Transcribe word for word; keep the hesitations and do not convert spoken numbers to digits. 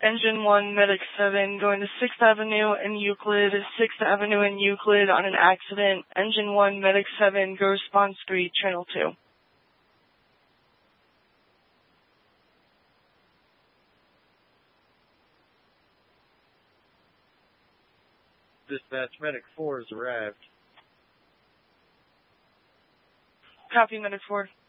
Engine one, Medic seven, going to sixth Avenue and Euclid, sixth Avenue and Euclid on an accident. Engine one, Medic seven, go response three, Channel two. Dispatch, Medic four has arrived. Copy, Medic four.